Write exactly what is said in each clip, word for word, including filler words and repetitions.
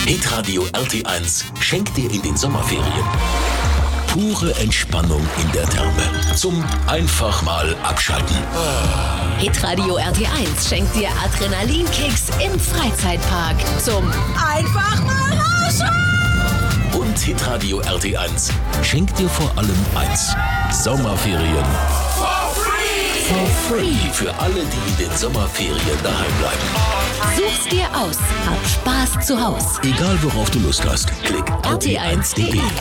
Hitradio R T eins schenkt dir in den Sommerferien pure Entspannung in der Therme. Zum einfach mal abschalten. Hitradio R T eins schenkt dir Adrenalinkicks im Freizeitpark. Zum einfach mal rausschauen. Und Hitradio R T eins schenkt dir vor allem eins: Sommerferien. For free! For free für alle, die in den Sommerferien daheim bleiben. Such's dir aus. Hab Spaß zu Haus. Egal worauf du Lust hast, klick r t eins punkt d e.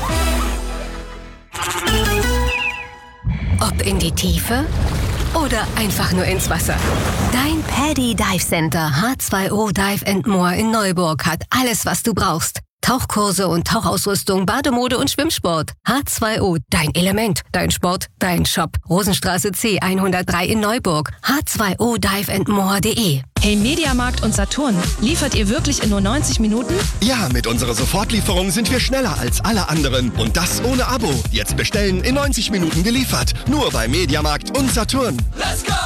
Ob in die Tiefe oder einfach nur ins Wasser. Dein Paddy Dive Center H zwei O Dive and More in Neuburg hat alles, was du brauchst. Tauchkurse und Tauchausrüstung, Bademode und Schwimmsport. H zwei O, dein Element, dein Sport, dein Shop. Rosenstraße C hundertdrei in Neuburg. h zwei o dive and more punkt de. Hey Mediamarkt und Saturn, liefert ihr wirklich in nur neunzig Minuten? Ja, mit unserer Sofortlieferung sind wir schneller als alle anderen. Und das ohne Abo. Jetzt bestellen, in neunzig Minuten geliefert. Nur bei Mediamarkt und Saturn. Let's go!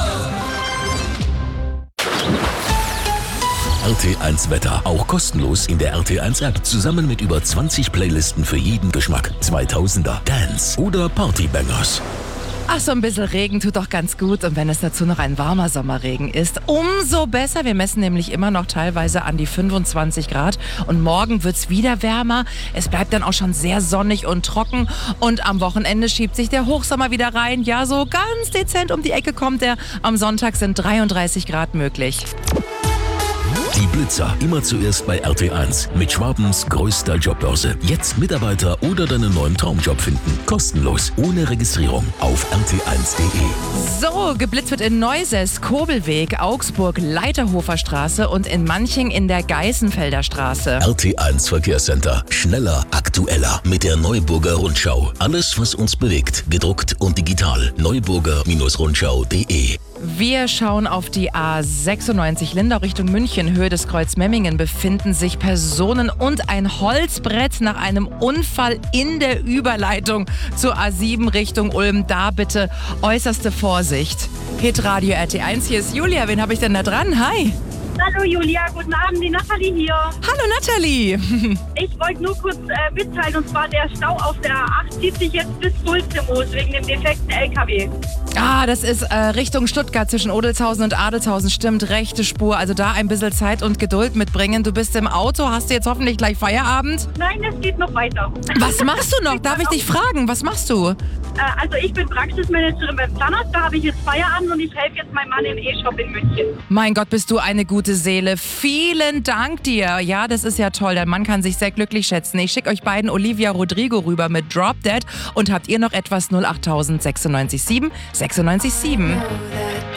R T eins Wetter, auch kostenlos in der R T eins App, zusammen mit über zwanzig Playlisten für jeden Geschmack. zweitausender, Dance oder Partybangers. Ach, so ein bisschen Regen tut doch ganz gut. Und wenn es dazu noch ein warmer Sommerregen ist, umso besser. Wir messen nämlich immer noch teilweise an die fünfundzwanzig Grad. Und morgen wird's wieder wärmer. Es bleibt dann auch schon sehr sonnig und trocken. Und am Wochenende schiebt sich der Hochsommer wieder rein. Ja, so ganz dezent um die Ecke kommt er. Am Sonntag sind dreiunddreißig Grad möglich. Die Blitzer, immer zuerst bei R T eins. Mit Schwabens größter Jobbörse. Jetzt Mitarbeiter oder deinen neuen Traumjob finden. Kostenlos, ohne Registrierung. Auf r t eins punkt d e. So, geblitzt wird in Neuses, Kobelweg, Augsburg, Leiterhofer Straße und in Manching in der Geißenfelder Straße. R T eins Verkehrscenter. Schneller, aktueller. Mit der Neuburger Rundschau. Alles, was uns bewegt. Gedruckt und digital. Neuburger Rundschau punkt de. Wir schauen auf die A sechsundneunzig Lindau Richtung München. Höhe des Kreuz Memmingen befinden sich Personen und ein Holzbrett nach einem Unfall in der Überleitung zur A sieben Richtung Ulm. Da bitte äußerste Vorsicht. Hitradio R T eins, hier ist Julia. Wen habe ich denn da dran? Hi. Hallo Julia, guten Abend, die Nathalie hier. Hallo Nathalie. Ich wollte nur kurz äh, mitteilen, und zwar der Stau auf der A acht zieht sich jetzt bis Sulzemoos wegen dem defekten L K W. Ah, das ist äh, Richtung Stuttgart zwischen Odelshausen und Adelshausen. Stimmt, rechte Spur. Also da ein bisschen Zeit und Geduld mitbringen. Du bist im Auto, hast du jetzt hoffentlich gleich Feierabend? Nein, es geht noch weiter. Was machst du noch? Darf ich dich fragen? Was machst du? Äh, also ich bin Praxismanagerin beim Zahnarzt, da habe ich jetzt Feierabend und ich helfe jetzt meinem Mann im E-Shop in München. Mein Gott, bist du eine gute Seele. Vielen Dank dir. Ja, das ist ja toll. Dein Mann kann sich sehr glücklich schätzen. Ich schicke euch beiden Olivia Rodrigo rüber mit Drop Dead. Und habt ihr noch etwas? null acht null null sechsundneunzig sieben sechsundneunzig sieben.